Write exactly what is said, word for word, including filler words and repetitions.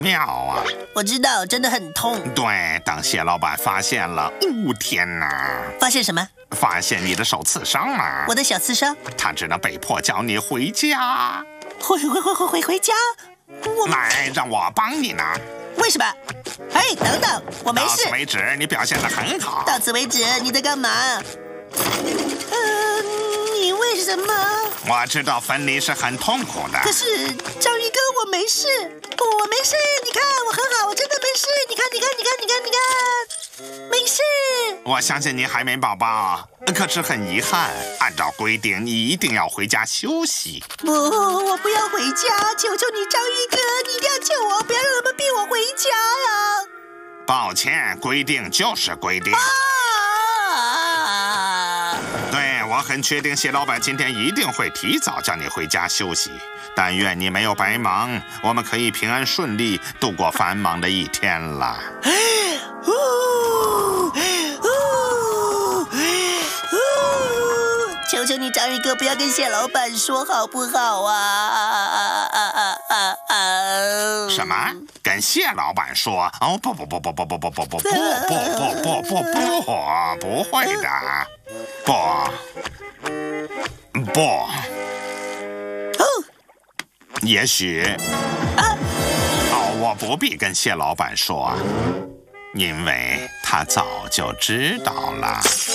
妙啊！ 我知道，真的很痛。 对，当谢老板发现了，哦天哪！ 发现什么？ 发现你的手刺伤了。 我的小刺伤？ 他只能被迫叫你回家。 回回回回回回家？我来，让我帮你拿。 为什么？哎，等等，我没事。 到此为止，你表现得很好。 到此为止，你在干嘛？呃，你为什么？ 我知道分离是很痛苦的。 可是章鱼哥，我没事，我没事。你看我很好，我真的没事。你看，你看，你看，你看，你看，没事。 我相信你海绵宝宝，可是很遗憾，按照规定，你一定要回家休息。 不，我不要回家，求求你，章鱼哥，你一定要救我，不要让他们逼我回家呀！ 抱歉，规定就是规定。 啊！ 对，我很确定谢老板今天一定会提早叫你回家休息。但愿你没有白忙，我们可以平安顺利度过繁忙的一天了。 呜呜呜！求求你，章鱼哥，不要跟谢老板说好不好啊？啊啊啊啊啊！ 什么？跟谢老板说？哦不不不不不不不不不不不不不不不不会的，不不。 哦， 也许。 啊！ 哦，我不必跟谢老板说，因为他早就知道了。